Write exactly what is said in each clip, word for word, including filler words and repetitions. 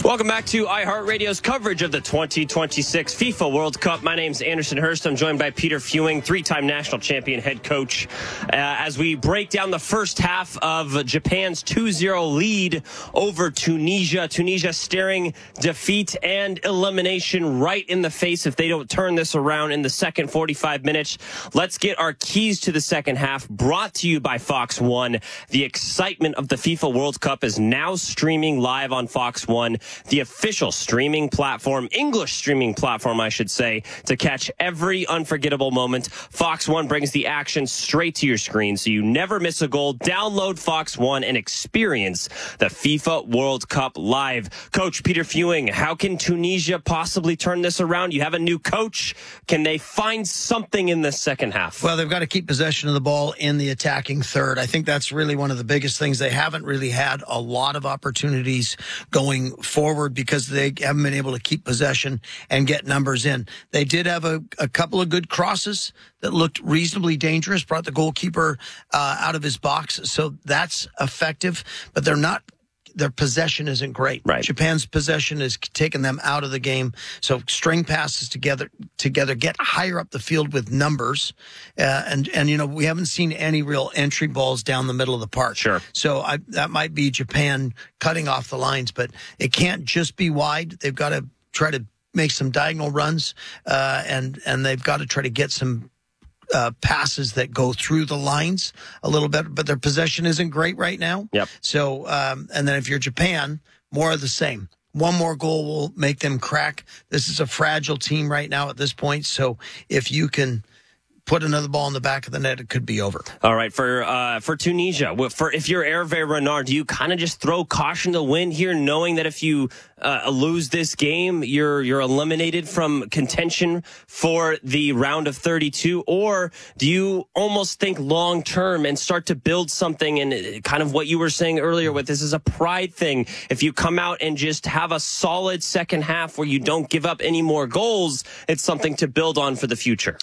Welcome back to iHeartRadio's coverage of the twenty twenty-six FIFA World Cup. My name's Anderson Hurst. I'm joined by Peter Fewing, three-time national champion head coach, uh, as we break down the first half of Japan's two zero lead over Tunisia. Tunisia staring defeat and elimination right in the face if they don't turn this around in the second forty-five minutes. Let's get our keys to the second half, brought to you by Fox One. The excitement of the FIFA World Cup is now streaming live on Fox One, the official streaming platform, English streaming platform, I should say, to catch every unforgettable moment. Fox One brings the action straight to your screen, so you never miss a goal. Download Fox One and experience the FIFA World Cup live. Coach Peter Fewing, how can Tunisia possibly turn this around? You have a new coach. Can they find something in the second half? Well, they've got to keep possession of the ball in the attacking third. I think that's really one of the biggest things. They haven't really had a lot of opportunities going forward. forward because they haven't been able to keep possession and get numbers in. They did have a, a couple of good crosses that looked reasonably dangerous, brought the goalkeeper uh, out of his box, so that's effective, but they're not, their possession isn't great. Right. Japan's possession has taken them out of the game, so string passes together, together, get higher up the field with numbers, uh, and, and, you know, we haven't seen any real entry balls down the middle of the park. Sure. So I, that might be Japan cutting off the lines, but it can't just be wide. They've got to try to make some diagonal runs, uh, and, and they've got to try to get some Uh, passes that go through the lines a little bit, but their possession isn't great right now. Yep. So, um, and then if you're Japan, more of the same. One more goal will make them crack. This is a fragile team right now at this point. So if you can put another ball in the back of the net, it could be over. All right, for uh, for Tunisia, for if you're Hervé Renard, do you kind of just throw caution to the wind here, knowing that if you uh, lose this game, you're you're eliminated from contention for the round of thirty-two, or do you almost think long term and start to build something? And kind of what you were saying earlier, with this is a pride thing. If you come out and just have a solid second half where you don't give up any more goals, it's something to build on for the future.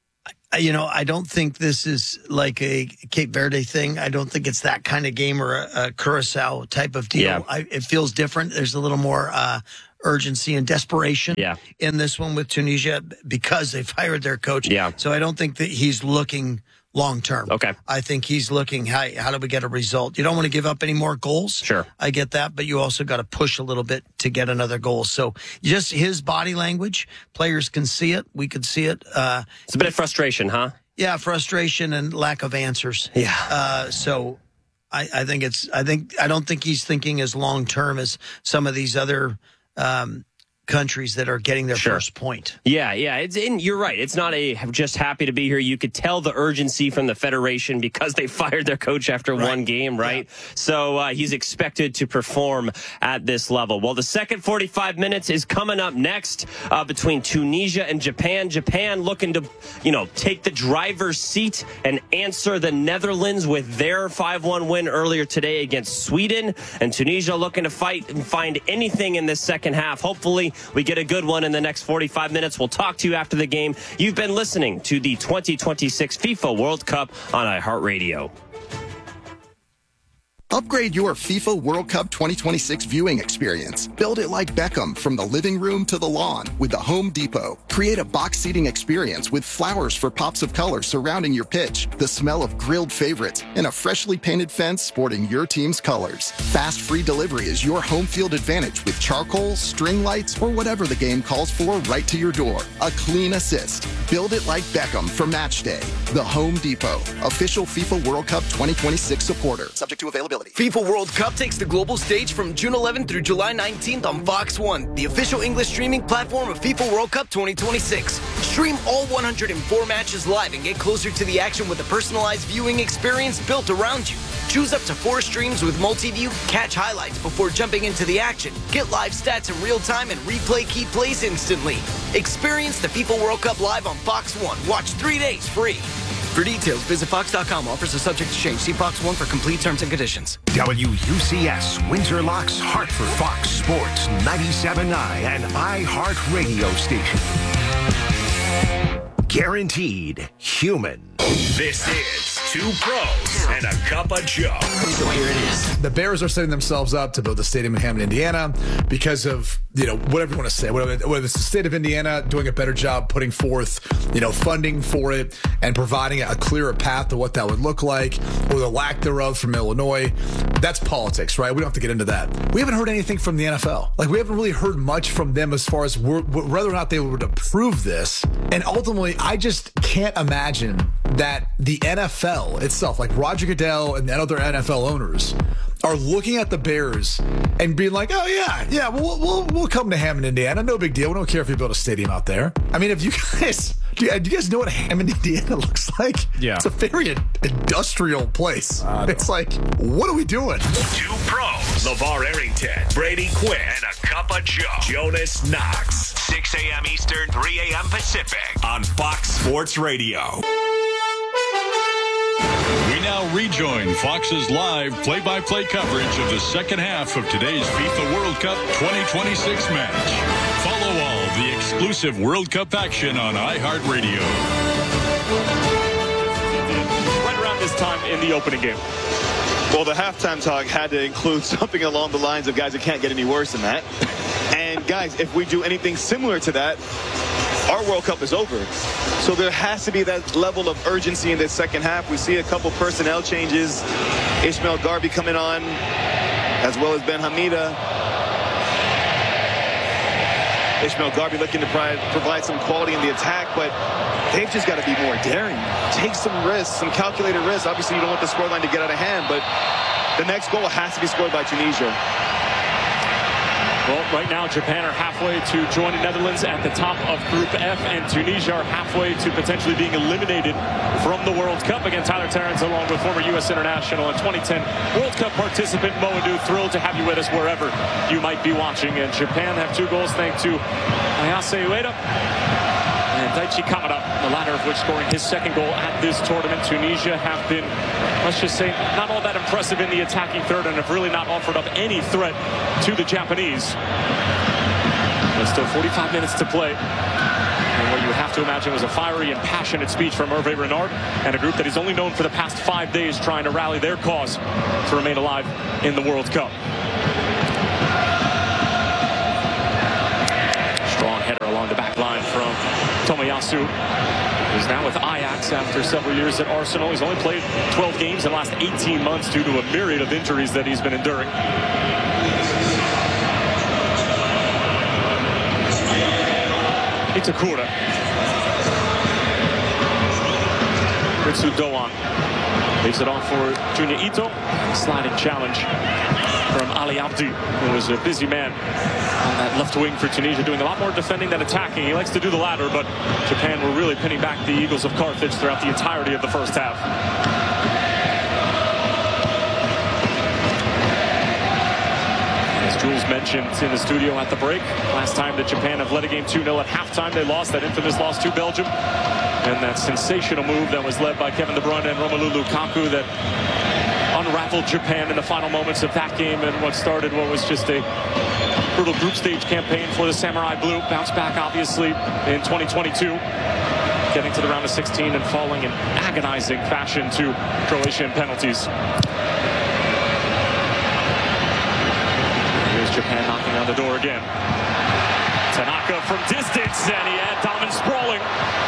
You know, I don't think this is like a Cape Verde thing. I don't think it's that kind of game or a, a Curacao type of deal. Yeah. I, it feels different. There's a little more uh, urgency and desperation yeah. in this one with Tunisia because they fired their coach. Yeah. So I don't think that he's looking long term. Okay. I think he's looking, how, how do we get a result? You don't want to give up any more goals. Sure. I get that, but you also got to push a little bit to get another goal. So just his body language, players can see it. We could see it. Uh, it's a bit of frustration, huh? Yeah, frustration and lack of answers. Yeah. Uh, so I, I think it's, I think, I don't think he's thinking as long term as some of these other um, countries that are getting their sure. first point. Yeah, yeah. It's in, you're right. It's not a just happy to be here. You could tell the urgency from the federation because they fired their coach after right. one game, right? Yeah. So uh, he's expected to perform at this level. Well, the second forty-five minutes is coming up next uh, between Tunisia and Japan. Japan looking to, you know, take the driver's seat and answer the Netherlands with their five one win earlier today against Sweden. And Tunisia looking to fight and find anything in this second half. Hopefully, we get a good one in the next forty-five minutes. We'll talk to you after the game. You've been listening to the twenty twenty-six FIFA World Cup on iHeartRadio. Upgrade your FIFA World Cup twenty twenty-six viewing experience. Build it like Beckham from the living room to the lawn with the Home Depot. Create a box seating experience with flowers for pops of color surrounding your pitch, the smell of grilled favorites, and a freshly painted fence sporting your team's colors. Fast free delivery is your home field advantage with charcoal, string lights, or whatever the game calls for right to your door. A clean assist. Build it like Beckham for match day. The Home Depot, official FIFA World Cup twenty twenty-six supporter. Subject to availability. FIFA World Cup takes the global stage from June eleventh through July nineteenth on Fox One, the official English streaming platform of FIFA World Cup twenty twenty-six. Stream all one hundred four matches live and get closer to the action with a personalized viewing experience built around you. Choose up to four streams with multi-view, catch highlights before jumping into the action, get live stats in real time, and replay key plays instantly. Experience the FIFA World Cup live on Fox One. Watch three days free. For details, visit Fox dot com. Offers are subject to change. See Fox One for complete terms and conditions. W U C S, Windsor Locks, Hartford, Fox Sports, ninety-seven point nine, and iHeart Radio Station. Guaranteed human. This is Two pros and a cup of Joe. So here it is. The Bears are setting themselves up to build a stadium in Hammond, Indiana, because of, you know, whatever you want to say, whether, whether it's the state of Indiana doing a better job putting forth, you know, funding for it and providing a clearer path to what that would look like, or the lack thereof from Illinois. That's politics, right? We don't have to get into that. We haven't heard anything from the N F L. Like, we haven't really heard much from them as far as whether or not they would approve this. And ultimately, I just can't imagine that the N F L itself, like Roger Goodell and other N F L owners, are looking at the Bears and being like, oh, yeah, yeah, we'll, we'll, we'll come to Hammond, Indiana. No big deal. We don't care if you build a stadium out there. I mean, if you guys, do you, do you guys know what Hammond, Indiana looks like? Yeah. It's a very industrial place. Uh, it's like, what are we doing? Two pros, LeVar Arrington, Brady Quinn, and a cup of Joe. Jonas Knox, six a.m. Eastern, three a.m. Pacific on Fox Sports Radio. We now rejoin Fox's live play-by-play coverage of the second half of today's FIFA World Cup twenty twenty-six match. Follow all the exclusive World Cup action on iHeartRadio. Right around this time in the opening game. Well, the halftime talk had to include something along the lines of, guys, it can't get any worse than that. And, guys, if we do anything similar to that, our World Cup is over. So there has to be that level of urgency in this second half. We see a couple personnel changes. Ishmael Garby coming on, as well as Ben Hamida. Ishmael Garby looking to provide some quality in the attack, but they've just got to be more daring. Take some risks, some calculated risks. Obviously, you don't want the scoreline to get out of hand, but the next goal has to be scored by Tunisia. Well, right now, Japan are halfway to joining Netherlands at the top of Group F, and Tunisia are halfway to potentially being eliminated from the World Cup. Again, Tyler Terrence, along with former U S international and twenty ten World Cup participant Mo Adu, thrilled to have you with us wherever you might be watching. And Japan have two goals thanks to Ayase Ueda and Daichi Kamada, the latter of which scoring his second goal at this tournament. Tunisia have been, let's just say, not all that impressive in the attacking third and have really not offered up any threat to the Japanese. But still forty-five minutes to play. And what you would have to imagine was a fiery and passionate speech from Hervé Renard and a group that is only known for the past five days trying to rally their cause to remain alive in the World Cup. Strong header along the back line from Tomiyasu. He's now with Ajax after several years at Arsenal. He's only played twelve games in the last eighteen months due to a myriad of injuries that he's been enduring. Itakura. Ritsu Doan leaves it on for Junya Ito. Sliding challenge from Ali Abdi, who was a busy man on that left wing for Tunisia, doing a lot more defending than attacking. He likes to do the latter, but Japan were really pinning back the Eagles of Carthage throughout the entirety of the first half. As Jules mentioned in the studio at the break, last time that Japan have led a game two nil at halftime, they lost that infamous loss to Belgium. And that sensational move that was led by Kevin De Bruyne and Romelu Lukaku that unraveled Japan in the final moments of that game, and what started what was just a brutal group stage campaign for the Samurai Blue. Bounced back, obviously, in twenty twenty-two, getting to the round of sixteen and falling in agonizing fashion to Croatian penalties. Here's Japan knocking on the door again. Tanaka from distance, and he had Dahmen sprawling.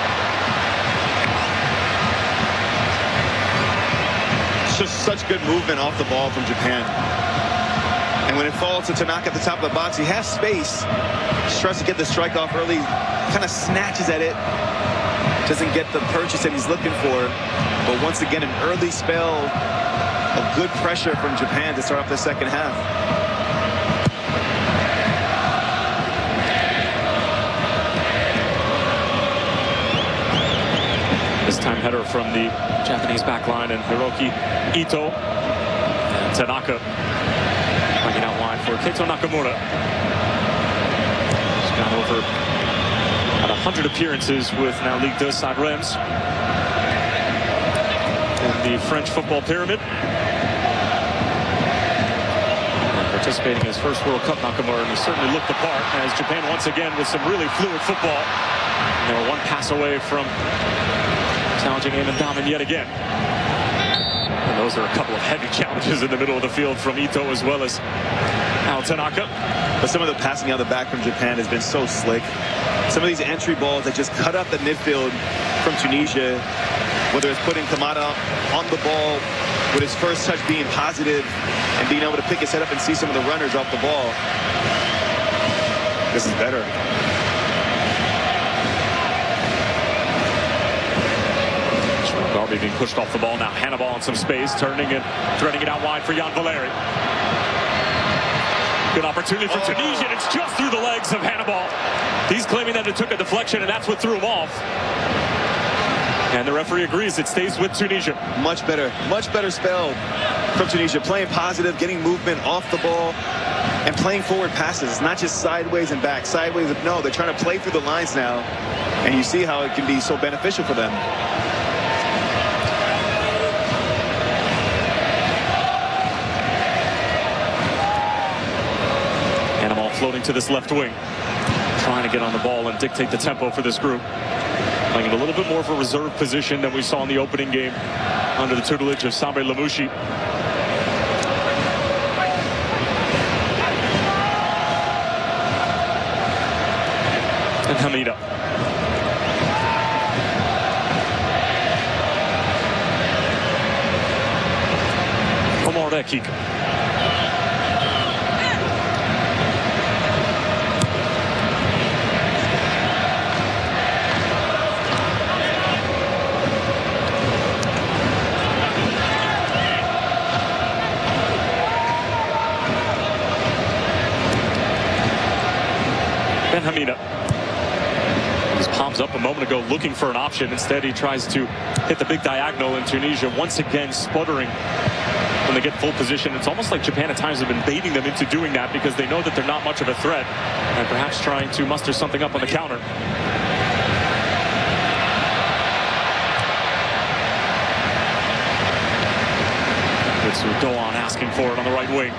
Just such good movement off the ball from Japan. And when it falls to Tanaka at the top of the box, he has space. Just tries to get the strike off early, kind of snatches at it. Doesn't get the purchase that he's looking for. But once again, an early spell of good pressure from Japan to start off the second half. This time header from the Japanese backline, and Hiroki Ito and Tanaka bringing out wide for Keito Nakamura. He's got over about one hundred appearances with now Ligue two Stade Reims in the French football pyramid. And participating in his first World Cup, Nakamura, and he certainly looked the part as Japan once again with some really fluid football. And they were one pass away from challenging Eamon Dahmen yet again. And those are a couple of heavy challenges in the middle of the field from Ito as well as Al Tanaka. But some of the passing out the back from Japan has been so slick. Some of these entry balls that just cut up the midfield from Tunisia, whether it's putting Kamada on the ball with his first touch being positive and being able to pick his head up and see some of the runners off the ball. This is better. Garvey being pushed off the ball now. Hannibal in some space, turning and threading it out wide for Jan Valeri. Good opportunity for oh. Tunisia, and it's just through the legs of Hannibal. He's claiming that it took a deflection, and that's what threw him off. And the referee agrees it stays with Tunisia. Much better, much better spell from Tunisia. Playing positive, getting movement off the ball, and playing forward passes. Not just sideways and back. Sideways, no, they're trying to play through the lines now. And you see how it can be so beneficial for them. Floating to this left wing, trying to get on the ball and dictate the tempo for this group. Playing a little bit more of a reserve position than we saw in the opening game under the tutelage of Sabri Lamouchi. And Hamida. Omar Rekik. Hamida. His palms up a moment ago looking for an option. Instead, he tries to hit the big diagonal, in Tunisia once again sputtering when they get full position. It's almost like Japan at times have been baiting them into doing that because they know that they're not much of a threat and perhaps trying to muster something up on the counter. It's Doan asking for it on the right wing.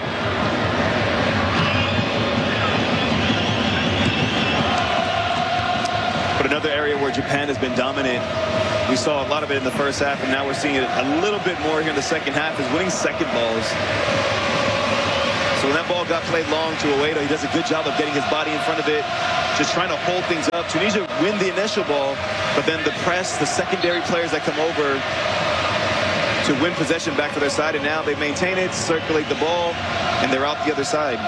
But another area where Japan has been dominant, we saw a lot of it in the first half, and now we're seeing it a little bit more here in the second half, is winning second balls. So when that ball got played long to Ueda, he does a good job of getting his body in front of it, just trying to hold things up. Tunisia win the initial ball, but then the press, the secondary players that come over to win possession back to their side, and now they maintain it, circulate the ball, and they're out the other side.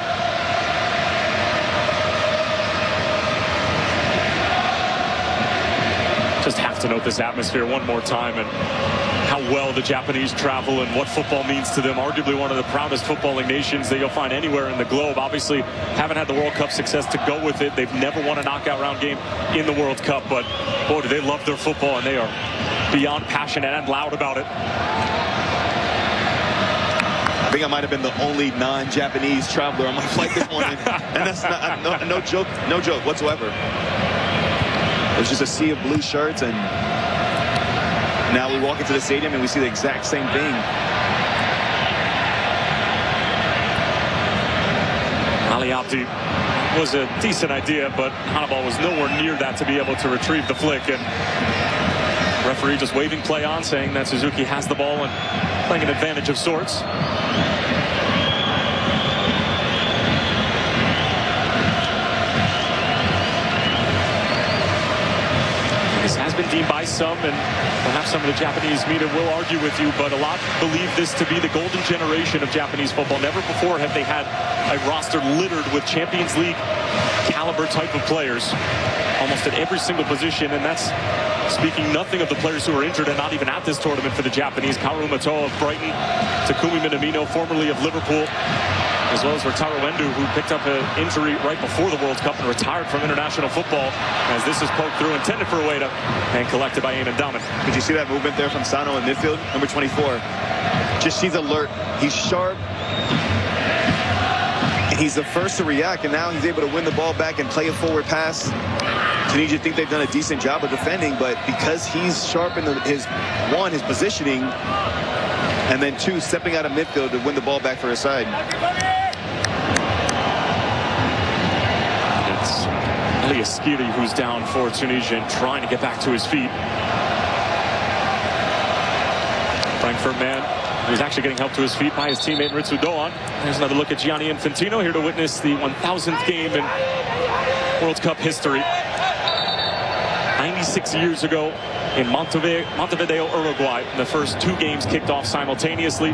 Just have to note this atmosphere one more time and how well the Japanese travel and what football means to them. Arguably one of the proudest footballing nations that you'll find anywhere in the globe. Obviously haven't had the World Cup success to go with it. They've never won a knockout round game in the World Cup, but boy, do they love their football, and they are beyond passionate and loud about it. I think I might have been the only non-Japanese traveler on my flight this morning, and that's not, no, no joke, no joke whatsoever. It was just a sea of blue shirts, and now we walk into the stadium and we see the exact same thing. Ali Abdi was a decent idea, but Hannibal was nowhere near that to be able to retrieve the flick, and referee just waving play on, saying that Suzuki has the ball and playing an advantage of sorts. This has been deemed by some, and perhaps some of the Japanese media will argue with you, but a lot believe this to be the golden generation of Japanese football. Never before have they had a roster littered with Champions League caliber type of players, almost at every single position, and that's speaking nothing of the players who are injured and not even at this tournament for the Japanese. Kaoru Matoa of Brighton, Takumi Minamino, formerly of Liverpool, as well as Wataru Endo, who picked up an injury right before the World Cup and retired from international football, as this is poked through, intended for Ueda, and collected by Eamon Daman. Did you see that movement there from Sano in midfield? Number twenty-four. Just, he's alert. He's sharp. He's the first to react, and now he's able to win the ball back and play a forward pass. Tunisia think they've done a decent job of defending, but because he's sharp in the, his, one, his positioning, and then two, stepping out of midfield to win the ball back for his side. It's Ali Askiri who's down for Tunisia and trying to get back to his feet. Frankfurt man He's actually getting helped to his feet by his teammate Ritsu Doan. There's another look at Gianni Infantino here to witness the one thousandth game in World Cup history. ninety-six years ago in Montevideo, Montevideo, Uruguay. The first two games kicked off simultaneously,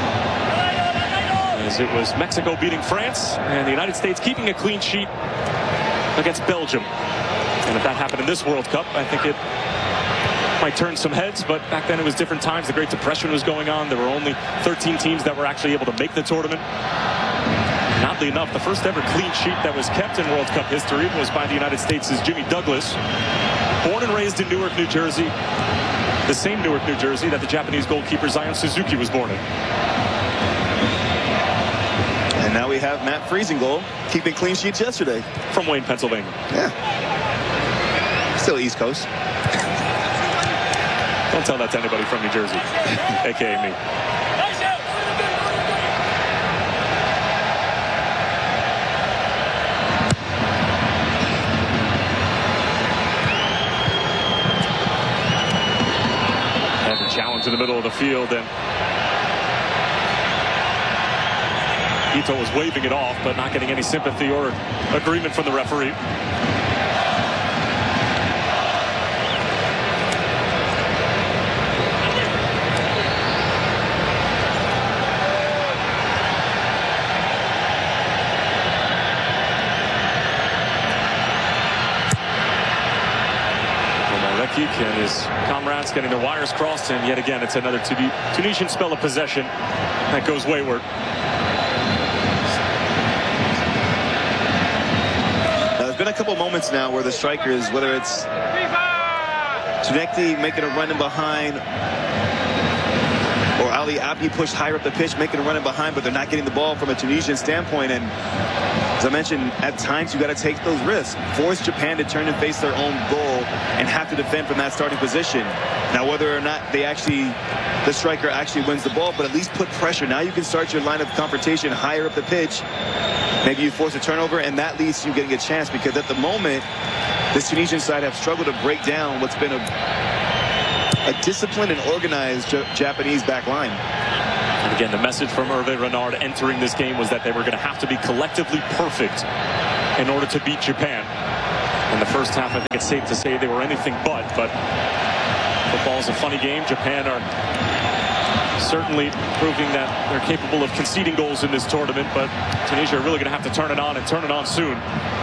as it was Mexico beating France and the United States keeping a clean sheet against Belgium. And if that happened in this World Cup, I think it might turn some heads, but back then it was different times. The Great Depression was going on. There were only thirteen teams that were actually able to make the tournament. And oddly enough, the first ever clean sheet that was kept in World Cup history was by the United States' Jimmy Douglas. Born and raised in Newark, New Jersey, the same Newark, New Jersey that the Japanese goalkeeper Zion Suzuki was born in. And now we have Matt Friesen goal, keeping clean sheets yesterday. From Wayne, Pennsylvania. Yeah. Still East Coast. Don't tell that to anybody from New Jersey, a k a me. And a challenge in the middle of the field, and Ito was waving it off, but not getting any sympathy or agreement from the referee. And his comrades getting their wires crossed, and yet again it's another Tunisian spell of possession that goes wayward. Now, there's been a couple moments now where the strikers, whether it's Tchouameni making a run in behind or Ali Abdi pushed higher up the pitch making a run in behind, but they're not getting the ball from a Tunisian standpoint. And as I mentioned, at times you got to take those risks. Force Japan to turn and face their own goal and have to defend from that starting position. Now, whether or not they actually, the striker actually wins the ball, but at least put pressure. Now you can start your line of confrontation higher up the pitch. Maybe you force a turnover, and that leads to you getting a chance, because at the moment, this Tunisian side have struggled to break down what's been a, a disciplined and organized J Japanese back line. And again, the message from Hervé Renard entering this game was that they were going to have to be collectively perfect in order to beat Japan. In the first half, I think it's safe to say they were anything but, but football is a funny game. Japan are certainly proving that they're capable of conceding goals in this tournament, but Tunisia are really going to have to turn it on and turn it on soon.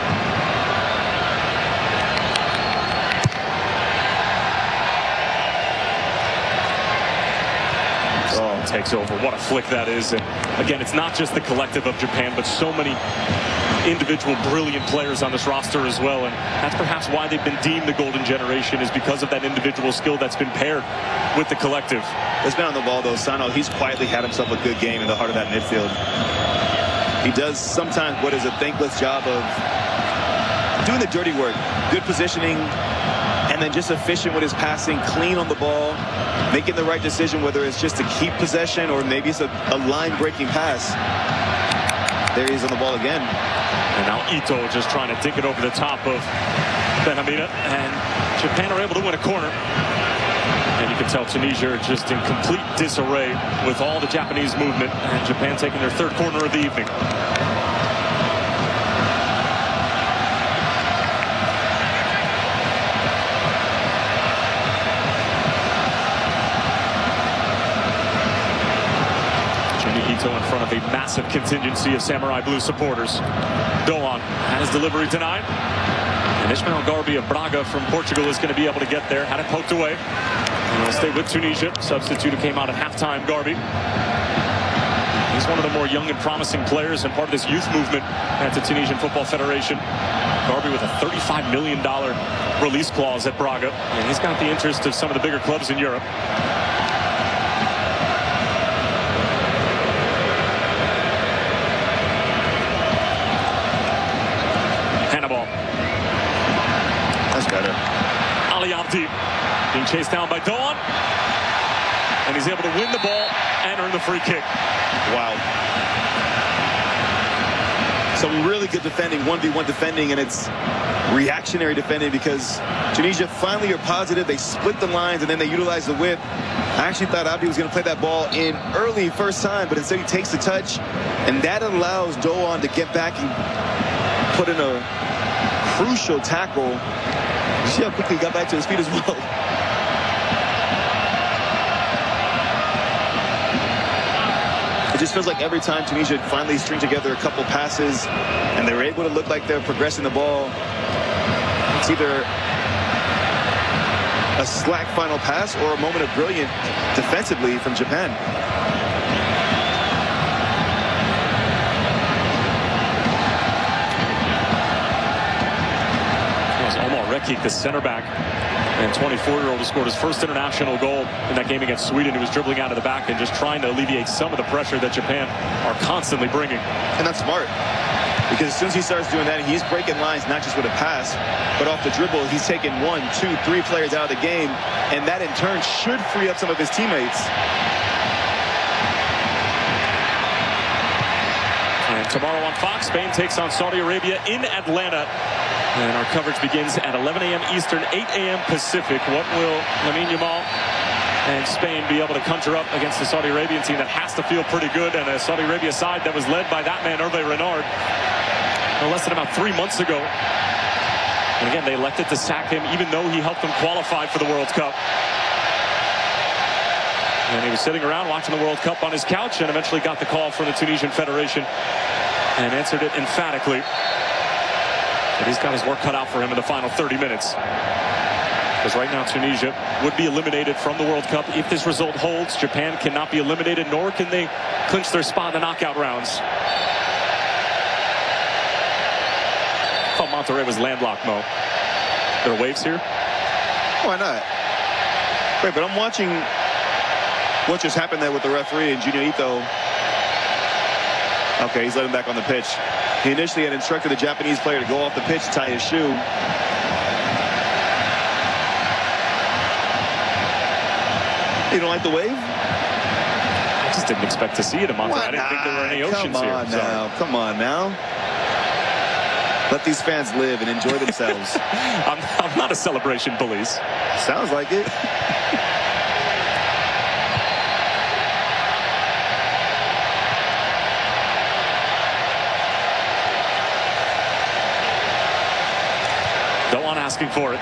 Oh, takes over. What a flick that is. And again, it's not just the collective of Japan, but so many individual brilliant players on this roster as well, and that's perhaps why they've been deemed the golden generation, is because of that individual skill that's been paired with the collective. It's been on the ball though. Sano, he's quietly had himself a good game in the heart of that midfield. He does sometimes what is a thankless job of doing the dirty work, good positioning, and then just efficient with his passing, clean on the ball, making the right decision, whether it's just to keep possession or maybe it's a, a line-breaking pass. There he is on the ball again. And now Ito just trying to dig it over the top of Benhamina, and Japan are able to win a corner. And you can tell Tunisia are just in complete disarray with all the Japanese movement, and Japan taking their third corner of the evening. Ito in front of a massive contingency of Samurai Blue supporters. Doan has delivery denied. And Ismael Garbi of Braga from Portugal is going to be able to get there. Had it poked away. And he'll stay with Tunisia. Substitute who came out at halftime, Garbi. He's one of the more young and promising players and part of this youth movement at the Tunisian Football Federation. Garbi with a thirty-five million dollar release clause at Braga. And he's got the interest of some of the bigger clubs in Europe. Being chased down by Doan, and he's able to win the ball and earn the free kick. Wow. Some really good defending, one v one defending, and it's reactionary defending because Tunisia finally are positive. They split the lines and then they utilize the whip. I actually thought Abdi was going to play that ball in early first time, but instead he takes the touch, and that allows Doan to get back and put in a crucial tackle. You see how quickly he got back to his feet as well. It just feels like every time Tunisia finally string together a couple passes and they're able to look like they're progressing the ball, it's either a slack final pass or a moment of brilliant defensively from Japan. It was Omar Rekik, the center back, and twenty-four-year-old who scored his first international goal in that game against Sweden. He was dribbling out of the back and just trying to alleviate some of the pressure that Japan are constantly bringing. And that's smart, because as soon as he starts doing that, he's breaking lines not just with a pass, but off the dribble. He's taking one, two, three players out of the game, and that in turn should free up some of his teammates. And tomorrow on Fox, Spain takes on Saudi Arabia in Atlanta. And our coverage begins at eleven a m Eastern, eight a m Pacific. What will Lamine Yamal and Spain be able to conjure up against the Saudi Arabian team that has to feel pretty good, and a Saudi Arabia side that was led by that man, Hervé Renard, no less than about three months ago. And again, they elected to sack him even though he helped them qualify for the World Cup. And he was sitting around watching the World Cup on his couch and eventually got the call from the Tunisian Federation and answered it emphatically. But he's got his work cut out for him in the final thirty minutes. Because right now Tunisia would be eliminated from the World Cup. If this result holds, Japan cannot be eliminated, nor can they clinch their spot in the knockout rounds. I thought Monterrey was landlocked, Mo. There are waves here? Why not? Wait, but I'm watching what just happened there with the referee and Junior Ito. Okay, he's let him back on the pitch. He initially had instructed the Japanese player to go off the pitch, tie his shoe. You don't like the wave? I just didn't expect to see it in Monterrey. I didn't think there were any oceans Come here. on now. Come on now. Let these fans live and enjoy themselves. I'm, I'm not a celebration police. Sounds like it. Don't want asking for it.